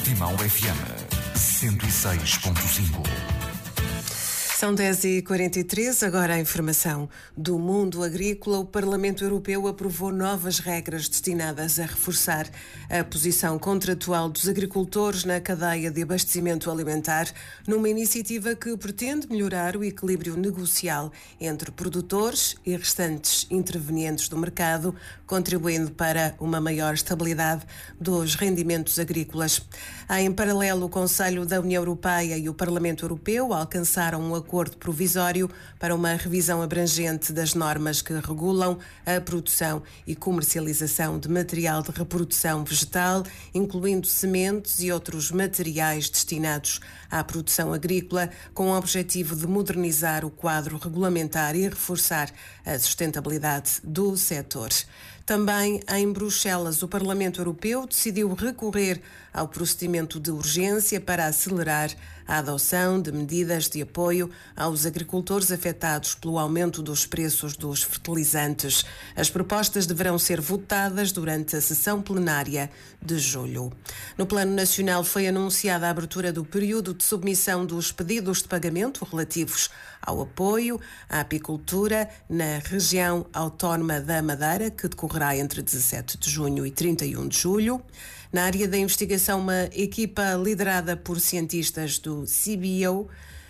Portimão FM 106.5. São 10h43, agora a informação do mundo agrícola. O Parlamento Europeu aprovou novas regras destinadas a reforçar a posição contratual dos agricultores na cadeia de abastecimento alimentar, numa iniciativa que pretende melhorar o equilíbrio negocial entre produtores e restantes intervenientes do mercado, contribuindo para uma maior estabilidade dos rendimentos agrícolas. Em paralelo, o Conselho da União Europeia e o Parlamento Europeu alcançaram um acordo provisório para uma revisão abrangente das normas que regulam a produção e comercialização de material de reprodução vegetal, incluindo sementes e outros materiais destinados à produção agrícola, com o objetivo de modernizar o quadro regulamentar e reforçar a sustentabilidade do setor. Também em Bruxelas, o Parlamento Europeu decidiu recorrer ao procedimento de urgência para acelerar a adoção de medidas de apoio aos agricultores afetados pelo aumento dos preços dos fertilizantes. As propostas deverão ser votadas durante a sessão plenária de julho. No plano nacional foi anunciada a abertura do período de submissão dos pedidos de pagamento relativos ao apoio à apicultura na região autónoma da Madeira, que decorrerá entre 17 de junho e 31 de julho. Na área da investigação, uma equipa liderada por cientistas do CBio,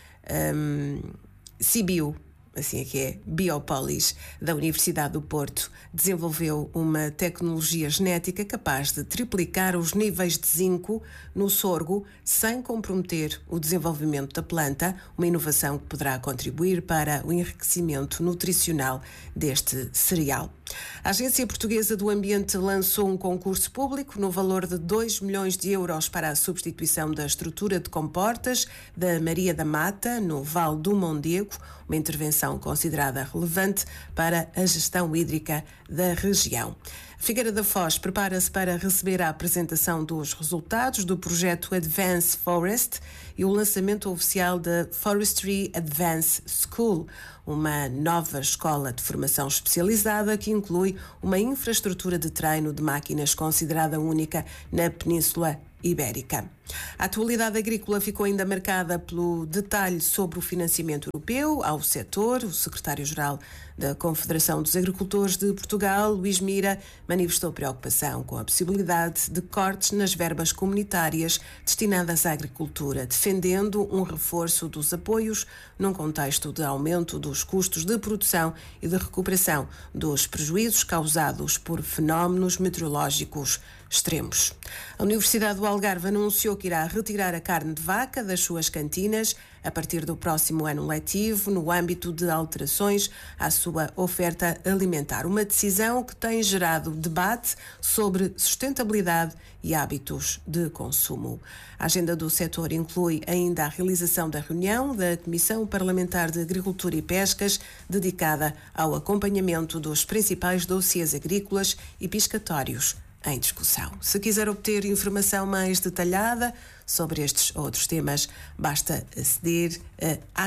assim é que é, Biopolis, da Universidade do Porto, desenvolveu uma tecnologia genética capaz de triplicar os níveis de zinco no sorgo sem comprometer o desenvolvimento da planta, uma inovação que poderá contribuir para o enriquecimento nutricional deste cereal. A Agência Portuguesa do Ambiente lançou um concurso público no valor de 2 milhões de euros para a substituição da estrutura de comportas da Maria da Mata, no Vale do Mondego, uma intervenção considerada relevante para a gestão hídrica da região. Figueira da Foz prepara-se para receber a apresentação dos resultados do projeto Advance Forest e o lançamento oficial da Forestry Advance School, uma nova escola de formação especializada que inclui uma infraestrutura de treino de máquinas considerada única na Península Ibérica. A atualidade agrícola ficou ainda marcada pelo detalhe sobre o financiamento europeu ao setor. O secretário-geral da Confederação dos Agricultores de Portugal, Luís Mira, manifestou preocupação com a possibilidade de cortes nas verbas comunitárias destinadas à agricultura, defendendo um reforço dos apoios num contexto de aumento dos custos de produção e de recuperação dos prejuízos causados por fenómenos meteorológicos extremos. A Universidade do Algarve anunciou que irá retirar a carne de vaca das suas cantinas a partir do próximo ano letivo, no âmbito de alterações à sua oferta alimentar. Uma decisão que tem gerado debate sobre sustentabilidade e hábitos de consumo. A agenda do setor inclui ainda a realização da reunião da Comissão Parlamentar de Agricultura e Pescas, dedicada ao acompanhamento dos principais dossiês agrícolas e pescatórios em discussão. Se quiser obter informação mais detalhada sobre estes outros temas, basta aceder a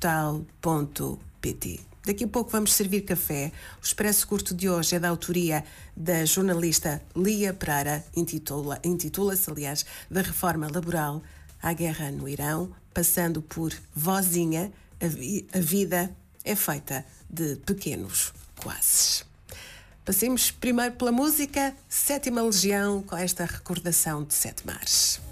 agroportal.pt. Daqui a pouco vamos servir café. O Expresso Curto de hoje é da autoria da jornalista Lia Pereira, intitula-se, aliás, da reforma laboral à guerra no Irão, passando por vozinha, a vida é feita de pequenos quases. Passemos primeiro pela música, Sétima Legião, com esta recordação de Sete Mares.